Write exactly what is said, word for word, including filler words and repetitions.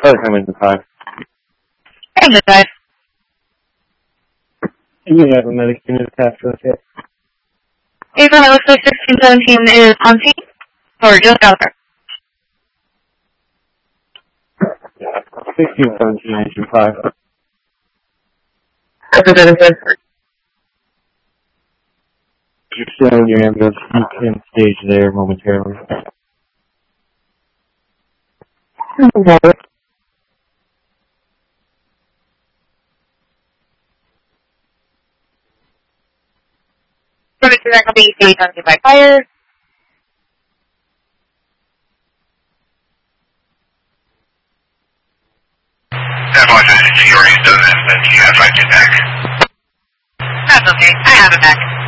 Other time into five. And the five. You have a medic unit attached to us yet? April, it looks like sixteen seventeen is on scene, or just out there. sixteen seventeen, Agent five. That's what it is. You're still in your ambulance. You can stage there momentarily. Okay. Services are company stage on by fire. That was a G R E doesn't, then you have to get back. That's okay. I have it back.